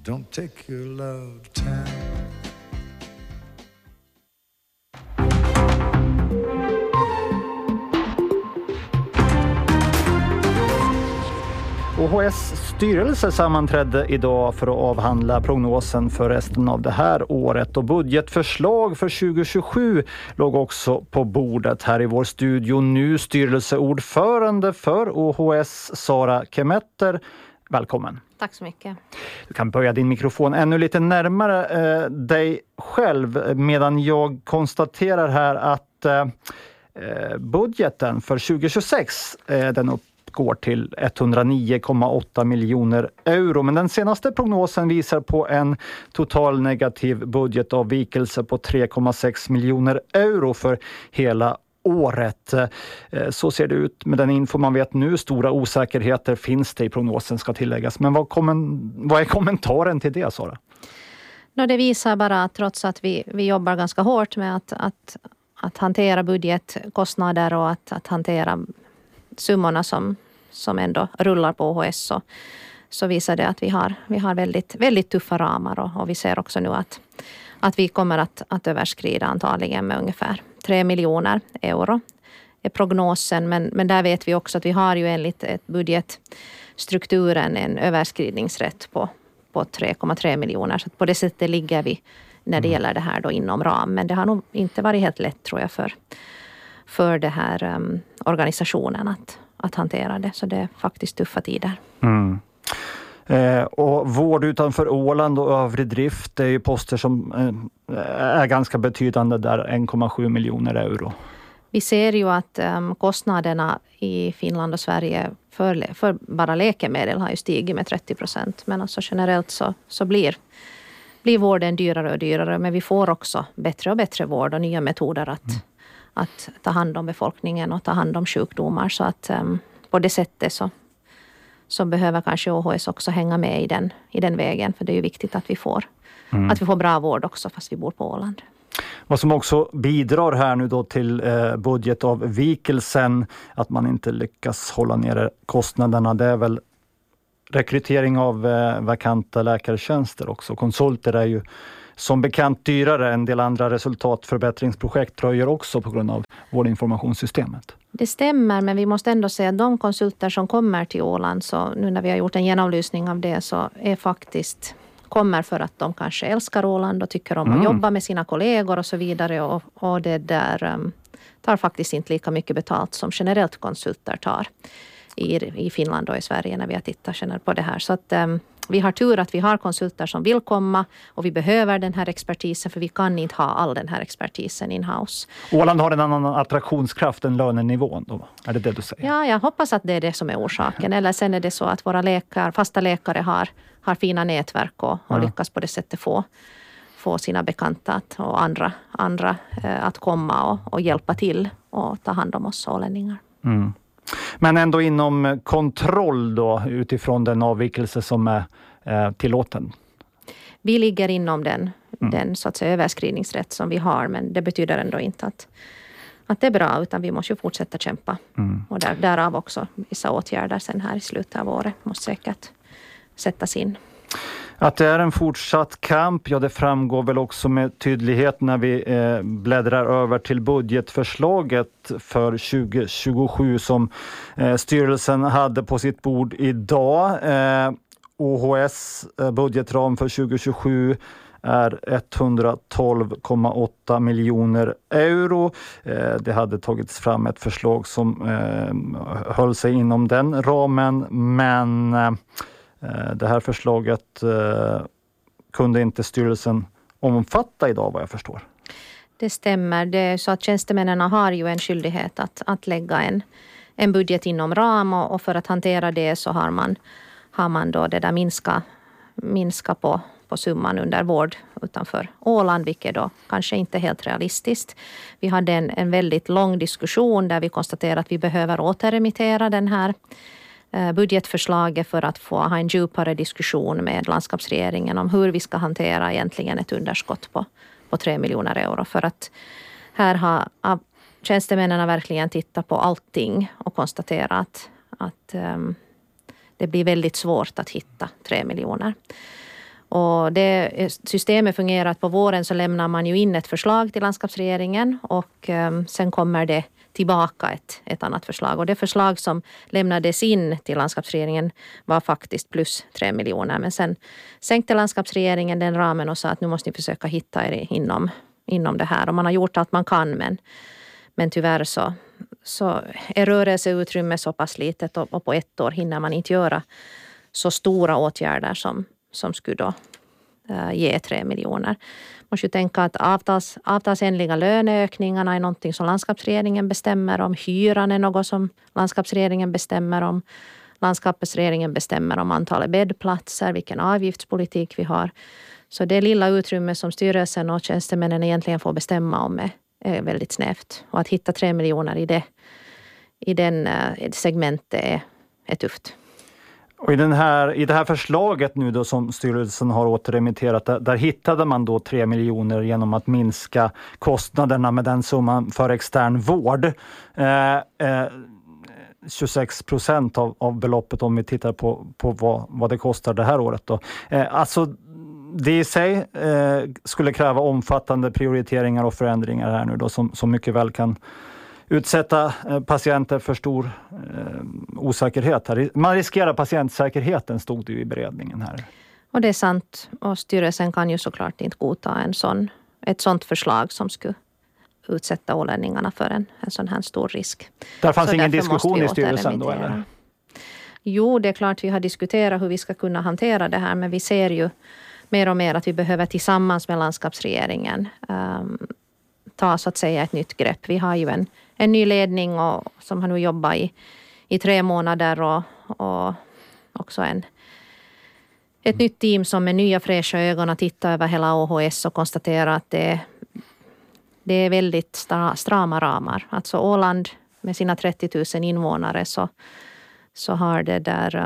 Don't take your love to town. OHS styrelse sammanträdde idag för att avhandla prognosen för resten av det här året, och budgetförslag för 2027 låg också på bordet här i vår studio. Nu styrelseordförande för OHS, Sara Kemetter. Välkommen. Tack så mycket. Du kan börja din mikrofon ännu lite närmare dig själv, medan jag konstaterar här att budgeten för 2026 den uppgår till 109,8 miljoner euro. Men den senaste prognosen visar på en total negativ budgetavvikelse på 3,6 miljoner euro för hela året. Så ser det ut med den info man vet nu. Stora osäkerheter finns det i prognosen, ska tilläggas. Men vad är kommentaren till det, Sara? Det visar bara att trots att vi jobbar ganska hårt med att hantera budgetkostnader och att hantera summorna som ändå rullar på OHS, så visar det att vi har väldigt, väldigt tuffa ramar, och vi ser också nu att vi kommer att överskrida antagligen med ungefär 3 miljoner euro är prognosen. Men där vet vi också att vi har ju enligt budgetstrukturen en överskridningsrätt på 3,3 miljoner. Så på det sättet ligger vi när det gäller det här då inom ram. Men det har nog inte varit helt lätt, tror jag, för det här organisationen att hantera det. Så det är faktiskt tuffa tider. Mm. Och vård utanför Åland och övrig drift är ju poster som är ganska betydande där, 1,7 miljoner euro. Vi ser ju att kostnaderna i Finland och Sverige för bara läkemedel har ju stigit med 30%. Men alltså generellt så blir vården dyrare och dyrare. Men vi får också bättre och bättre vård och nya metoder att ta hand om befolkningen och ta hand om sjukdomar. Så att på det sättet så behöver kanske OHS också hänga med i den vägen. För det är ju viktigt att vi får bra vård också fast vi bor på Åland. Vad som också bidrar här nu då till budgetavvikelsen, att man inte lyckas hålla nere kostnaderna, det är väl rekrytering av vakanta läkartjänster också. Konsulter är ju som bekant dyrare. En del andra resultatförbättringsprojekt dröjer också på grund av vårdinformationssystemet. Det stämmer, men vi måste ändå säga att de konsulter som kommer till Åland, så nu när vi har gjort en genomlysning av det, så är kommer för att de kanske älskar Åland och tycker om att jobba med sina kollegor och så vidare. Och det där tar faktiskt inte lika mycket betalt som generellt konsulter tar i Finland och i Sverige när vi har tittat på det här. Så att vi har tur att vi har konsulter som vill komma, och vi behöver den här expertisen, för vi kan inte ha all den här expertisen in-house. Åland har en annan attraktionskraft än lönenivån då? Är det du säger? Ja, jag hoppas att det är det som är orsaken. Eller sen är det så att våra fasta läkare har fina nätverk och lyckas på det sättet få sina bekanta och andra att komma och hjälpa till och ta hand om oss ålänningar. Mm. Men ändå inom kontroll då, utifrån den avvikelse som är tillåten? Vi ligger inom den så att säga överskridningsrätt som vi har, men det betyder ändå inte att det är bra, utan vi måste ju fortsätta kämpa. Och därav också vissa åtgärder sen här i slutet av året måste säkert sättas in. Att det är en fortsatt kamp, det framgår väl också med tydlighet när vi bläddrar över till budgetförslaget för 2027 som styrelsen hade på sitt bord idag. OHS budgetram för 2027 är 112,8 miljoner euro. Det hade tagits fram ett förslag som höll sig inom den ramen, men det här förslaget kunde inte styrelsen omfatta idag, vad jag förstår. Det stämmer. Det är så att tjänstemännen har ju en skyldighet att lägga en budget inom ram, och för att hantera det så har man då det där minska på summan under vård utanför Åland, vilket då kanske inte är helt realistiskt. Vi hade en väldigt lång diskussion där vi konstaterade att vi behöver återremittera den här budgetförslaget för att få ha en djupare diskussion med landskapsregeringen om hur vi ska hantera egentligen ett underskott på 3 miljoner euro. För att här har tjänstemännen verkligen tittat på allting och konstaterat att det blir väldigt svårt att hitta 3 miljoner. Och systemet fungerar att på våren så lämnar man ju in ett förslag till landskapsregeringen och sen kommer det tillbaka ett annat förslag. Och det förslag som lämnades in till landskapsregeringen var faktiskt plus 3 miljoner. Men sen sänkte landskapsregeringen den ramen och sa att nu måste ni försöka hitta er inom det här. Och man har gjort allt man kan, men tyvärr så är rörelseutrymme så pass litet och på ett år hinner man inte göra så stora åtgärder som skulle då ge 3 miljoner. Man måste ju tänka att avtalsenliga löneökningarna är någonting som landskapsregeringen bestämmer om. Hyran är något som landskapsregeringen bestämmer om. Landskapsregeringen bestämmer om antalet bäddplatser, vilken avgiftspolitik vi har. Så det lilla utrymme som styrelsen och tjänstemännen egentligen får bestämma om är väldigt snävt. Och att hitta 3 miljoner i den segmentet är tufft. Och i det här förslaget nu då som styrelsen har återremitterat, där hittade man då 3 miljoner genom att minska kostnaderna med den summan för extern vård. 26% av beloppet om vi tittar på vad det kostar det här året då. Alltså det i sig skulle kräva omfattande prioriteringar och förändringar här nu då som mycket väl kan utsätta patienter för stor osäkerhet här. Man riskerar patientsäkerheten, stod det ju i beredningen här. Och det är sant. Och styrelsen kan ju såklart inte godta ett sånt förslag som skulle utsätta ålänningarna för en sån här stor risk. Där fanns ingen diskussion i styrelsen då, eller? Jo, det är klart vi har diskuterat hur vi ska kunna hantera det här, men vi ser ju mer och mer att vi behöver tillsammans med landskapsregeringen ta så att säga ett nytt grepp. Vi har ju en ny ledning som har nu jobbat i 3 månader och också ett nytt team som med nya fräscha ögon har tittat över hela OHS och konstaterat att det är väldigt strama ramar. Alltså Åland med sina 30 000 invånare så har det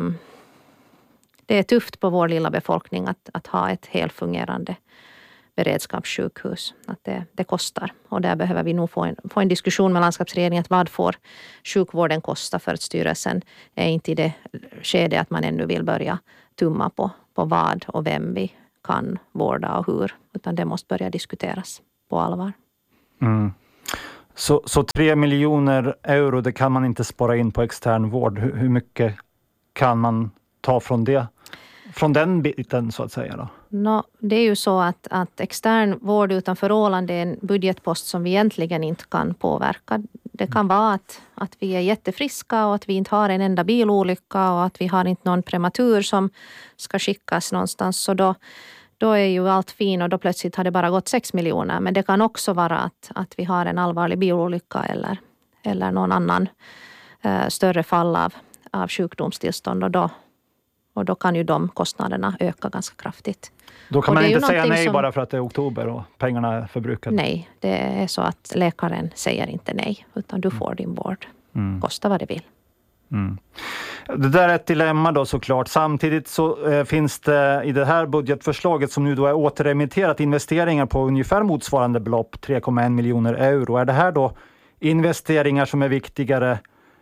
är tufft på vår lilla befolkning att ha ett helt fungerande beredskapssjukhus. Att det kostar. Och där behöver vi nog få en diskussion med landskapsregeringen. Vad får sjukvården kosta, för att styrelsen är inte i det skede att man ännu vill börja tumma på vad och vem vi kan vårda och hur. Utan det måste börja diskuteras på allvar. Mm. Så 3 miljoner euro, det kan man inte spara in på extern vård. Hur mycket kan man ta från det? Från den biten så att säga då? Det är ju så att extern vård utanför Åland är en budgetpost som vi egentligen inte kan påverka. Det kan vara att vi är jättefriska och att vi inte har en enda bilolycka och att vi har inte någon prematur som ska skickas någonstans. Så då är ju allt fint och då plötsligt har det bara gått 6 miljoner. Men det kan också vara att vi har en allvarlig bilolycka eller någon annan större fall av sjukdomstillstånd och då kan ju de kostnaderna öka ganska kraftigt. Då kan man inte säga nej bara för att det är oktober och pengarna är förbrukade? Nej, det är så att läkaren säger inte nej, utan du får din vård. Kosta vad det vill. Mm. Det där är ett dilemma då såklart. Samtidigt så finns det i det här budgetförslaget som nu då är återremitterat investeringar på ungefär motsvarande belopp, 3,1 miljoner euro. Är det här då investeringar som är viktigare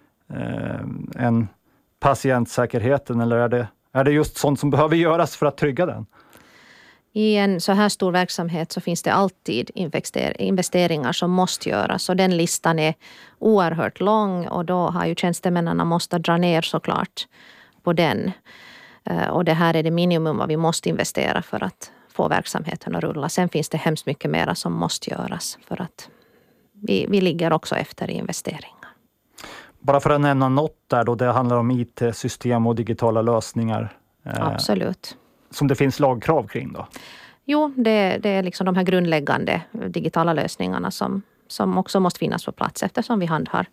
än patientsäkerheten, eller är det just sånt som behöver göras för att trygga den? I en så här stor verksamhet så finns det alltid investeringar som måste göras, och den listan är oerhört lång, och då har ju tjänstemännen måste dra ner såklart på den. Och det här är det minimum vad vi måste investera för att få verksamheten att rulla. Sen finns det hemskt mycket mer som måste göras för att vi ligger också efter i investeringar. Bara för att nämna något där då, det handlar om IT-system och digitala lösningar. Absolut. Som det finns lagkrav kring då? Jo, det är liksom de här grundläggande digitala lösningarna som också måste finnas på plats, eftersom vi handhar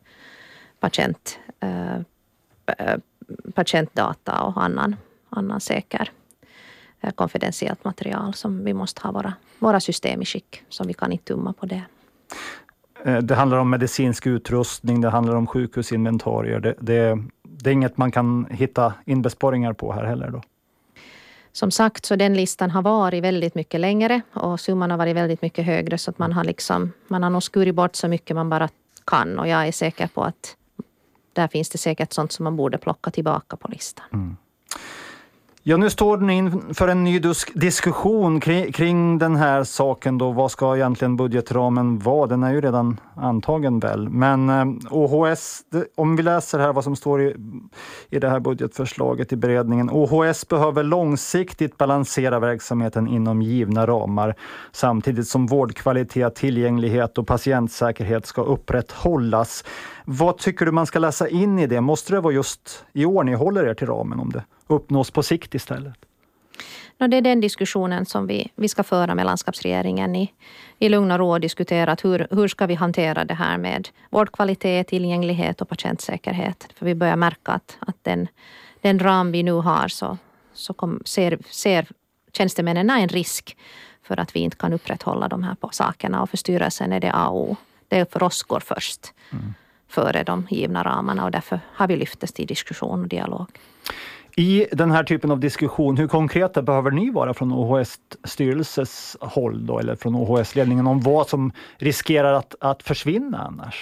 patientdata och annan säker konfidentiellt material som vi måste ha våra system i skick, som vi kan inte tumma på det. Det handlar om medicinsk utrustning, det handlar om sjukhusinventarier. Det är inget man kan hitta inbesparingar på här heller då? Som sagt, så den listan har varit väldigt mycket längre och summan har varit väldigt mycket högre, så att man har nog skurit bort så mycket man bara kan, och jag är säker på att där finns det säkert sånt som man borde plocka tillbaka på listan. Mm. Ja, nu står den inför en ny diskussion kring den här saken då. Vad ska egentligen budgetramen vara? Den är ju redan antagen väl. Men OHS, om vi läser här vad som står i det här budgetförslaget i beredningen. OHS behöver långsiktigt balansera verksamheten inom givna ramar samtidigt som vårdkvalitet, tillgänglighet och patientsäkerhet ska upprätthållas. Vad tycker du man ska läsa in i det? Måste det vara just i år ni håller er till ramen om det uppnås på sikt istället? Det är den diskussionen som vi ska föra med landskapsregeringen i lugn och ro och diskutera att hur ska vi hantera det här med vårdkvalitet, tillgänglighet och patientsäkerhet. För vi börjar märka att den ram vi nu har så ser tjänstemännen en risk för att vi inte kan upprätthålla de här sakerna. Och för styrelsen är det A och O. Det för oss går först före de givna ramarna och därför har vi lyft det till diskussion och dialog. I den här typen av diskussion, hur konkreta behöver ni vara från OHS-styrelses håll då, eller från OHS-ledningen om vad som riskerar att försvinna annars?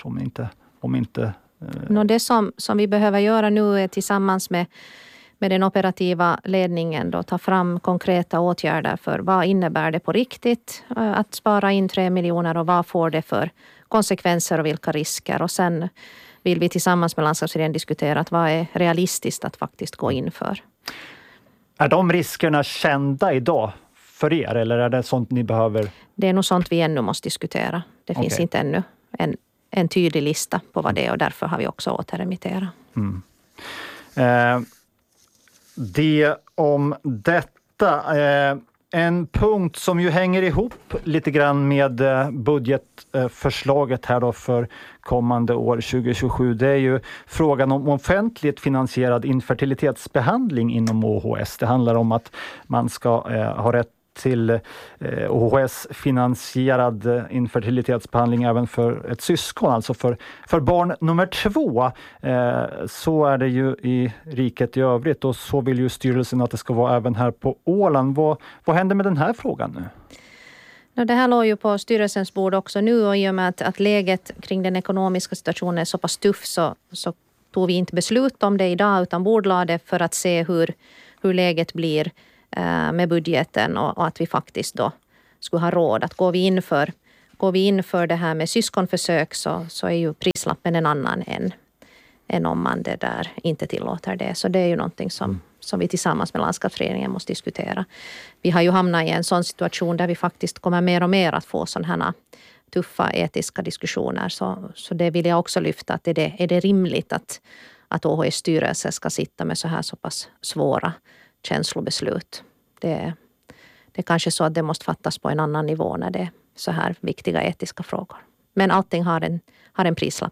Det som vi behöver göra nu är tillsammans med den operativa ledningen då ta fram konkreta åtgärder för vad innebär det på riktigt att spara in 3 miljoner och vad får det för konsekvenser och vilka risker. Och sen vill vi tillsammans med landskapsregeringen diskutera att vad är realistiskt att faktiskt gå in för. Är de riskerna kända idag för er eller är det sånt ni behöver? Det är nog sånt vi ännu måste diskutera. Det finns inte ännu en tydlig lista på vad det är och därför har vi också återremitterat. Det om detta. En punkt som ju hänger ihop lite grann med budgetförslaget här då för kommande år 2027, det är ju frågan om offentligt finansierad infertilitetsbehandling inom OHS. Det handlar om att man ska ha rätt till OHS-finansierad infertilitetsbehandling även för ett syskon, alltså för barn nummer 2. Så är det ju i riket i övrigt och så vill ju styrelsen att det ska vara även här på Åland. Vad händer med den här frågan nu? Det här låg ju på styrelsens bord också nu och i och med att läget kring den ekonomiska situationen är så pass tuff så tog vi inte beslut om det idag utan bordlade för att se hur läget blir med budgeten och att vi faktiskt då skulle ha råd att går vi in för det här med syskonförsök så är ju prislappen en annan än om man det där inte tillåter det. Så det är ju någonting som vi tillsammans med landskapsregeringen måste diskutera. Vi har ju hamnat i en sån situation där vi faktiskt kommer mer och mer att få sådana här tuffa etiska diskussioner. Så det vill jag också lyfta att är det rimligt att OHS styrelse ska sitta med så pass svåra känslobeslut. Det är kanske så att det måste fattas på en annan nivå när det är så här viktiga etiska frågor. Men allting har en prislapp.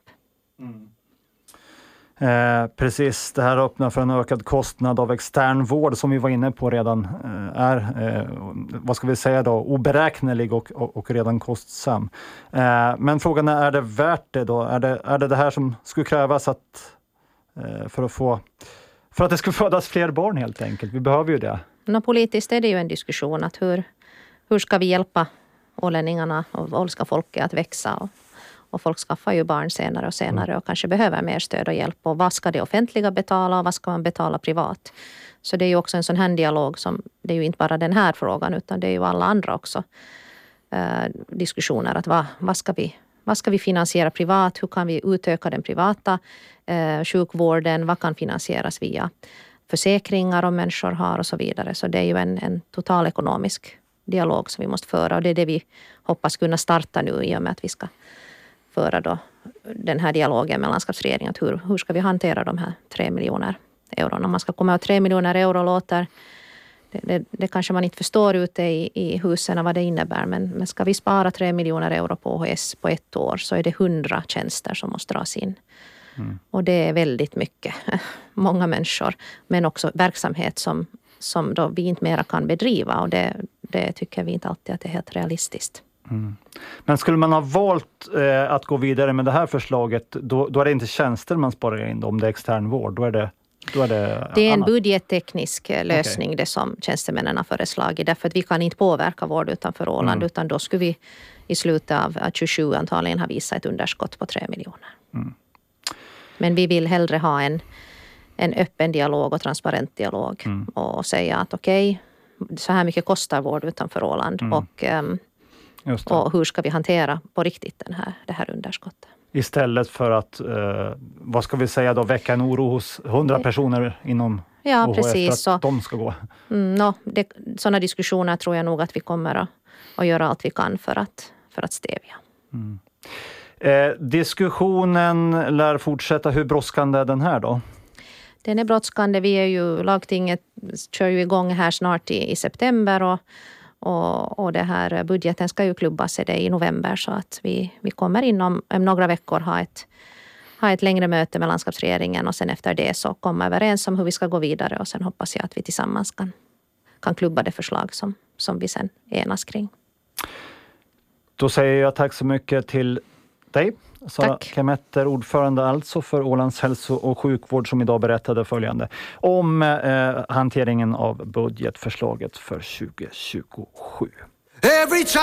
Precis, det här öppnar för en ökad kostnad av extern vård som vi var inne på redan är, vad ska vi säga då, oberäknelig och redan kostsam. Men frågan är det värt det då? Är det här som skulle krävas för att det ska födas fler barn helt enkelt? Vi behöver ju det. Politiskt är det ju en diskussion att hur ska vi hjälpa ålänningarna och åländska folket att växa och folk skaffar ju barn senare och senare och kanske behöver mer stöd och hjälp. Och vad ska det offentliga betala och vad ska man betala privat? Så det är ju också en sån här dialog som, det är ju inte bara den här frågan utan det är ju alla andra också diskussioner. Att vad ska vi finansiera privat? Hur kan vi utöka den privata sjukvården? Vad kan finansieras via försäkringar om människor har och så vidare. Så det är ju en total ekonomisk dialog som vi måste föra och det är det vi hoppas kunna starta nu i och med att vi ska föra då den här dialogen med landskapsregeringen. Att hur ska vi hantera de här 3 miljoner euro? Om man ska komma ut 3 miljoner euro låter, det kanske man inte förstår ute i husen vad det innebär. Men ska vi spara 3 miljoner euro på OHS på ett år så är det 100 tjänster som måste dras in. Och det är väldigt mycket, många människor, men också verksamhet som då vi inte mera kan bedriva och det tycker vi inte alltid att det är helt realistiskt. Men skulle man ha valt att gå vidare med det här förslaget, då är det inte tjänster man sparar in om det är extern vård, då är det är en budgetteknisk lösning det som tjänstemännen har föreslagit därför att vi kan inte påverka vård utanför Åland utan då skulle vi i slutet av 27 antagligen ha visat ett underskott på 3 miljoner. Men vi vill hellre ha en öppen dialog och transparent dialog. Och säga att okej, så här mycket kostar vård utanför Åland. Och hur ska vi hantera på riktigt det här underskottet. Istället för att, vad ska vi säga då, väcka en oro hos 100 personer inom OHF precis, för att de ska gå. Sådana diskussioner tror jag nog att vi kommer att göra allt vi kan för att stävja. Diskussionen lär fortsätta. Hur brådskande är den här då? Den är brådskande. Lagtinget kör ju igång här snart i september och det här budgeten ska ju klubbas i november, så att vi kommer inom några veckor ha ett längre möte med landskapsregeringen och sen efter det så komma överens om hur vi ska gå vidare och sen hoppas jag att vi tillsammans kan klubba det förslag som vi sen enas kring. Då säger jag tack så mycket till dig, Sara Kemetter, ordförande alltså för Ålands hälso- och sjukvård, som idag berättade följande om hanteringen av budgetförslaget för 2027.